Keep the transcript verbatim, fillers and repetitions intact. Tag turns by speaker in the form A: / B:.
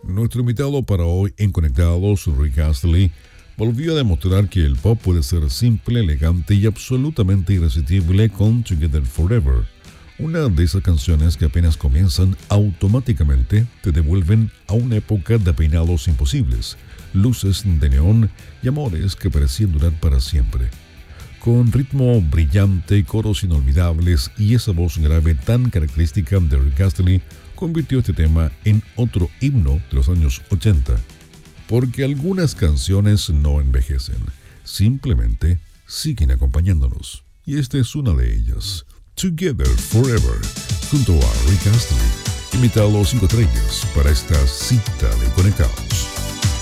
A: Nuestro invitado para hoy en Conectados, Rick Astley, volvió a demostrar que el pop puede ser simple, elegante y absolutamente irresistible con Together Forever. Una de esas canciones que apenas comienzan, automáticamente te devuelven a una época de peinados imposibles, luces de neón y amores que parecían durar para siempre. Con ritmo brillante, coros inolvidables y esa voz grave tan característica de Rick Astley, convirtió este tema en otro himno de los años ochenta. Porque algunas canciones no envejecen, simplemente siguen acompañándonos. Y esta es una de ellas, Together Forever, junto a Rick Astley, invitado a los cinco estrellas para esta cita de Conectados.